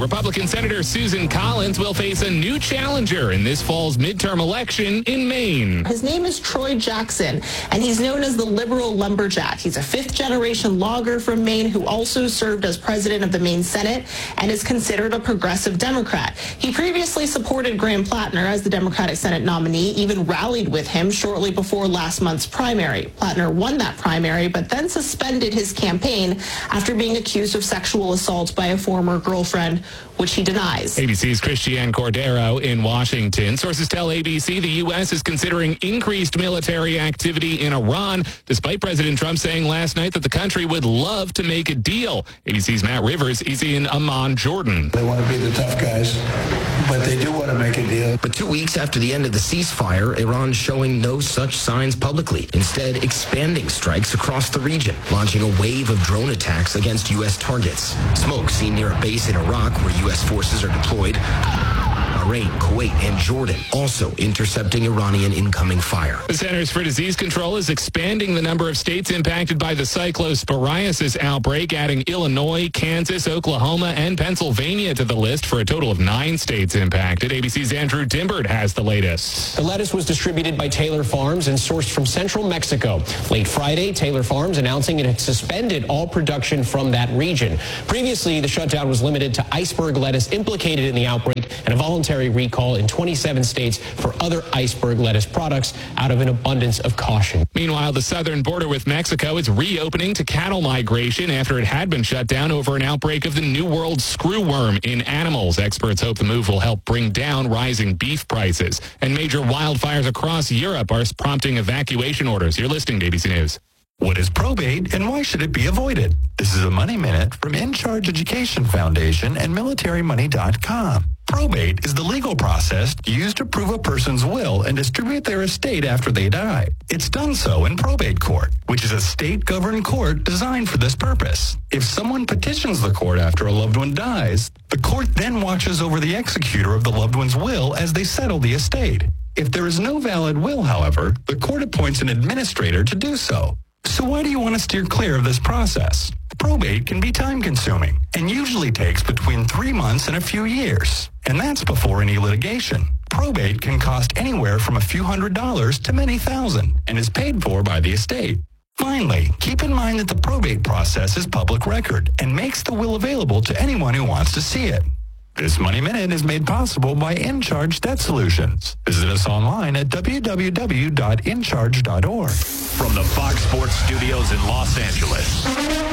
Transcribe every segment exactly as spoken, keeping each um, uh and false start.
Republican Senator Susan Collins will face a new challenger in this fall's midterm election in Maine. His name is Troy Jackson, and he's known as the liberal lumberjack. He's a fifth-generation logger from Maine who also served as president of the Maine Senate and is considered a progressive Democrat. He previously supported Graham Plattner as the Democratic Senate nominee, even rallied with him shortly before last month's primary. Plattner won that primary, but then suspended his campaign after being accused of sexual assault by a former girlfriend, which he denies. A B C's Christiane Cordero in Washington. Sources tell A B C the U S is considering increased military activity in Iran, despite President Trump saying last night that the country would love to make a deal. A B C's Matt Rivers is in Amman, Jordan. They want to be the tough guys, but they do want to make a deal. But two weeks after the end of the ceasefire, Iran's showing no such signs publicly, instead expanding strikes across the region, launching a wave of drone attacks against U S targets. Smoke seen near a base in Iraq where U S forces are deployed. Bahrain, Kuwait, and Jordan also intercepting Iranian incoming fire. The Centers for Disease Control is expanding the number of states impacted by the cyclosporiasis outbreak, adding Illinois, Kansas, Oklahoma, and Pennsylvania to the list for a total of nine states impacted. A B C's Andrew Dimbert has the latest. The lettuce was distributed by Taylor Farms and sourced from central Mexico. Late Friday, Taylor Farms announcing it had suspended all production from that region. Previously, the shutdown was limited to iceberg lettuce implicated in the outbreak and a voluntary recall in twenty-seven states for other iceberg lettuce products out of an abundance of caution. Meanwhile, the southern border with Mexico is reopening to cattle migration after it had been shut down over an outbreak of the New World screwworm in animals. Experts hope the move will help bring down rising beef prices. And major wildfires across Europe are prompting evacuation orders. You're listening to A B C News. What is probate and why should it be avoided? This is a Money Minute from In Charge Education Foundation and military money dot com. Probate is the legal process used to prove a person's will and distribute their estate after they die. It's done so in probate court, which is a state-governed court designed for this purpose. If someone petitions the court after a loved one dies, the court then watches over the executor of the loved one's will as they settle the estate. If there is no valid will, however, the court appoints an administrator to do so. So why do you want to steer clear of this process? Probate can be time-consuming and usually takes between three months and a few years. And that's before any litigation. Probate can cost anywhere from a few hundred dollars to many thousand and is paid for by the estate. Finally, keep in mind that the probate process is public record and makes the will available to anyone who wants to see it. This Money Minute is made possible by InCharge Debt Solutions. Visit us online at w w w dot in charge dot org. From the Fox Sports Studios in Los Angeles,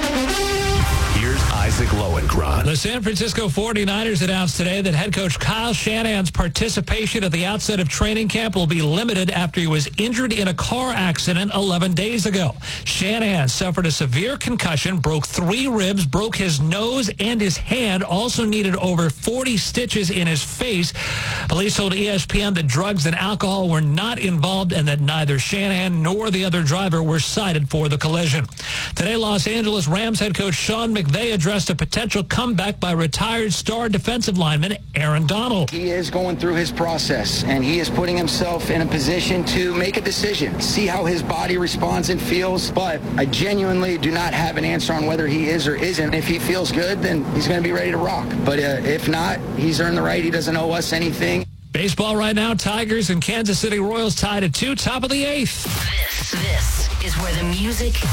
here's Isaac Lowenkron. The San Francisco forty-niners announced today that head coach Kyle Shanahan's participation at the outset of training camp will be limited after he was injured in a car accident eleven days ago. Shanahan suffered a severe concussion, broke three ribs, broke his nose and his hand, also needed over forty stitches in his face. Police told E S P N that drugs and alcohol were not involved and that neither Shanahan nor the other driver were cited for the collision. Today, Los Angeles Rams head coach Sean McVay addressed a potential comeback by retired star defensive lineman Aaron Donald. He is going through his process, and he is putting himself in a position to make a decision, see how his body responds and feels, but I genuinely do not have an answer on whether he is or isn't. If he feels good, then he's going to be ready to rock. But uh, if not, he's earned the right. He doesn't owe us anything. Baseball right now, Tigers and Kansas City Royals tied at two, top of the eighth. This, this is where the music